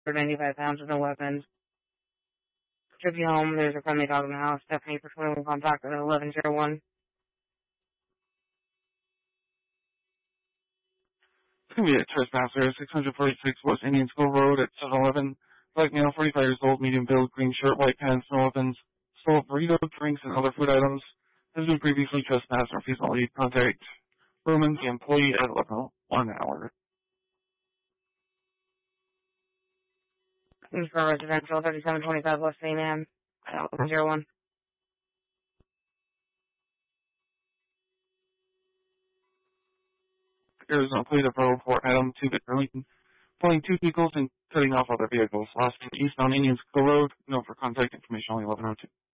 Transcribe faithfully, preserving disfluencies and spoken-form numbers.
ninety-five pounds with no weapons. Took you home. There's a friendly dog in the house. Stephanie for twenty-one contact at eleven oh one. It's going to be a trespasser, six forty-six West Indian School Road at seven eleven. Black male, forty-five years old, medium build, green shirt, white pants, no weapons. Stole burrito, drinks, and other food items. Has been previously trespassed or feasible lead. Contact Roman, the employee, at eleven one hour. This is for residential, thirty-seven twenty-five West Saint Anne at eleven oh one. Arizona Police have report Adam to Burlington, pulling two vehicles and cutting off other vehicles. Lost in eastbound Indian School Road. No for contact information only eleven oh two.